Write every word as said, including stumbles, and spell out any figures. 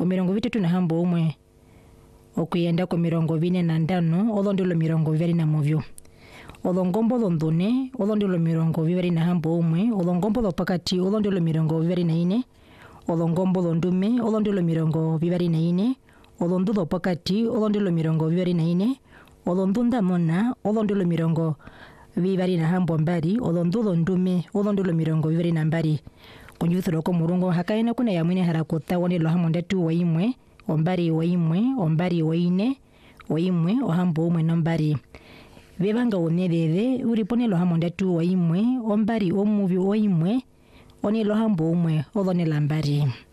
mirongo vitatu na hambo umwe okuyenda ko mirongo vine na ndano odho ndilo mirongo viveri na movyo. Odho ngombo dho ndune odho ndilo mirongo viveri na hambo umwe. Odho ngombo dho pakati odho ndilo mirongo viveri na ine. Odho ngombo dho ndume odho ndilo mirongo viveri na ine. Odho ndu dho pakati odho ndilo mirongo viveri na ine. Odho ndunda mona odho ndilo mirongo viveri na hambo mbari. Odho ndu dho ndume odho ndilo mirongo viveri na mbari. Kunjuthiro ko murungo hakaina kuna ya mwine harakota wani lo hamo ndetu wa imwe ombari wa imwe ombari wa ine wa imwe ohambo umwe nombari. Vevanga unedede uripone lo hamo ndetu wa imwe ombari omuvi wa imwe oni lo hambo umwe odho ne lambari.